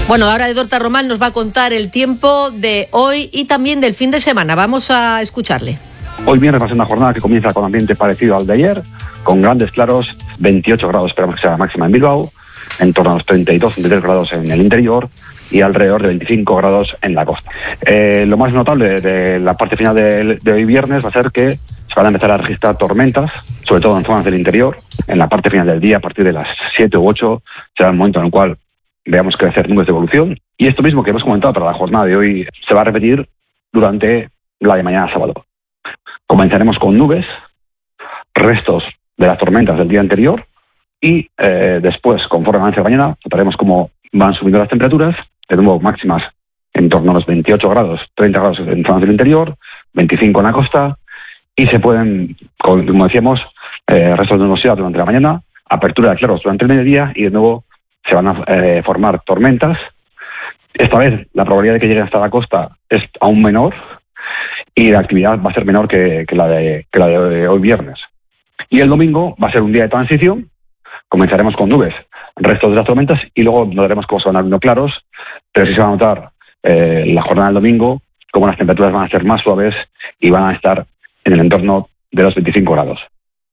Bueno, ahora Edorta Román nos va a contar el tiempo de hoy y también del fin de semana. Vamos a escucharle. Hoy viernes va a ser una jornada que comienza con ambiente parecido al de ayer, con grandes claros, 28 grados esperamos que sea la máxima en Bilbao, en torno a los 32-33 grados en el interior y alrededor de 25 grados en la costa. Lo más notable de la parte final de hoy viernes va a ser que se van a empezar a registrar tormentas, sobre todo en zonas del interior. En la parte final del día, a partir de las 7 u 8, será el momento en el cual veamos crecer nubes de evolución. Y esto mismo que hemos comentado para la jornada de hoy se va a repetir durante la de mañana sábado. Comenzaremos con nubes, restos de las tormentas del día anterior y después, conforme avance la mañana, notaremos cómo van subiendo las temperaturas, de nuevo máximas en torno a los 28 grados, 30 grados en zonas del interior, 25 en la costa, y se pueden, como decíamos, restos de nubosidad durante la mañana, apertura de claros durante el mediodía y de nuevo se van a formar tormentas. Esta vez la probabilidad de que lleguen hasta la costa es aún menor y la actividad va a ser menor que la de hoy viernes. Y el domingo va a ser un día de transición. Comenzaremos con nubes, restos de las tormentas y luego notaremos cómo se van abriendo claros, pero sí se va a notar la jornada del domingo cómo las temperaturas van a ser más suaves y van a estar en el entorno de los 25 grados.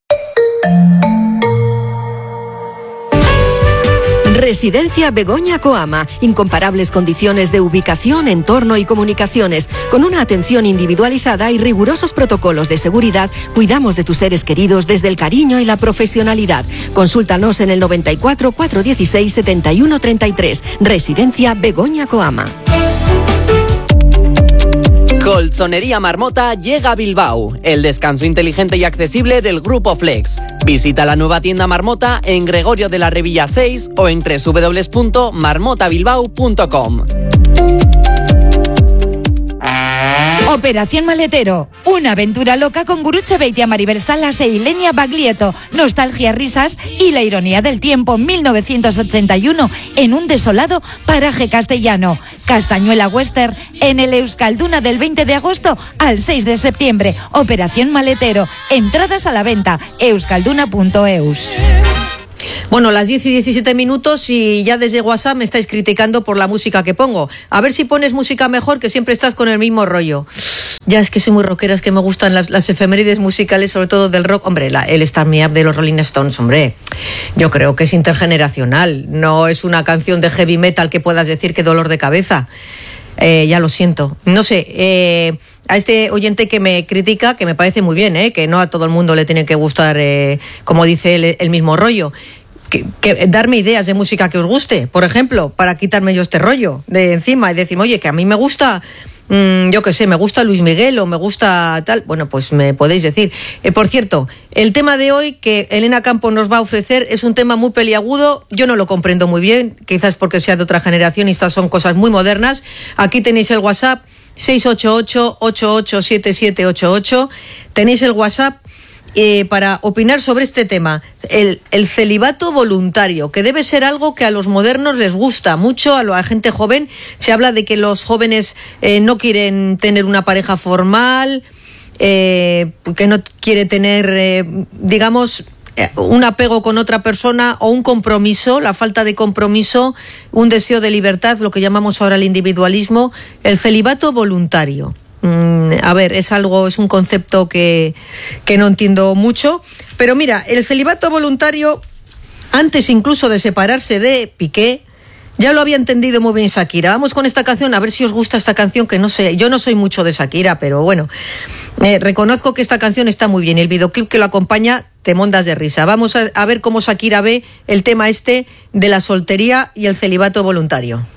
Residencia Begoña Coama. Incomparables condiciones de ubicación, entorno y comunicaciones. Con una atención individualizada y rigurosos protocolos de seguridad, cuidamos de tus seres queridos desde el cariño y la profesionalidad. Consúltanos en el 94 416 71 33. Residencia Begoña Coama. Colchonería Marmota llega a Bilbao, el descanso inteligente y accesible del Grupo Flex. Visita la nueva tienda Marmota en Gregorio de la Revilla 6 o en www.marmotabilbao.com. Operación Maletero, una aventura loca con Guruche Beitia, Maribel Salas e Ilenia Baglietto, nostalgia, risas y la ironía del tiempo. 1981 en un desolado paraje castellano. Castañuela Western en el Euskalduna del 20 de agosto al 6 de septiembre. Operación Maletero, entradas a la venta, euskalduna.eus. Bueno, las 10 y 17 minutos y ya desde WhatsApp me estáis criticando por la música que pongo. A ver si pones música mejor, que siempre estás con el mismo rollo. Ya es que soy muy rockera, es que me gustan las efemérides musicales, sobre todo del rock. Hombre, el Start Me Up de los Rolling Stones, hombre, yo creo que es intergeneracional. No es una canción de heavy metal que puedas decir que dolor de cabeza. Ya lo siento. No sé, a este oyente que me critica, que me parece muy bien, que no a todo el mundo le tiene que gustar, como dice él, el mismo rollo. Que darme ideas de música que os guste, por ejemplo, para quitarme yo este rollo de encima y decirme, oye, que a mí me gusta, yo qué sé, me gusta Luis Miguel o me gusta tal. Bueno, pues me podéis decir. Por cierto, el tema de hoy que Elena Campo nos va a ofrecer es un tema muy peliagudo. Yo no lo comprendo muy bien, quizás porque sea de otra generación y estas son cosas muy modernas. Aquí tenéis el WhatsApp 688-887788. Tenéis el WhatsApp para opinar sobre este tema, el celibato voluntario, que debe ser algo que a los modernos les gusta mucho, a la gente joven. Se habla de que los jóvenes no quieren tener una pareja formal, que no quiere tener, digamos, un apego con otra persona o un compromiso, la falta de compromiso, un deseo de libertad, lo que llamamos ahora el individualismo, el celibato voluntario. A ver, es un concepto que no entiendo mucho, pero mira, el celibato voluntario, antes incluso de separarse de Piqué, ya lo había entendido muy bien Shakira. Vamos con esta canción, a ver si os gusta esta canción, que no sé, yo no soy mucho de Shakira, pero bueno, reconozco que esta canción está muy bien y el videoclip que lo acompaña te mondas de risa. Vamos a ver cómo Shakira ve el tema este de la soltería y el celibato voluntario.